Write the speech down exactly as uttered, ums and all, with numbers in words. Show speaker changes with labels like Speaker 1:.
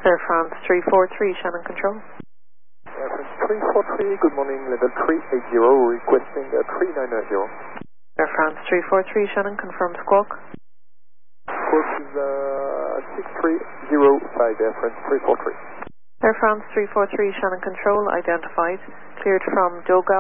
Speaker 1: Air France three four three, Shannon Control.
Speaker 2: Air France three four three, good morning, level three eight zero, requesting uh, three nine nine zero.
Speaker 1: Air France three four three, Shannon, confirm squawk.
Speaker 2: Squawk is uh, six three zero five, Air France three four three.
Speaker 1: Air France three four three, Shannon Control, identified, cleared from Doga.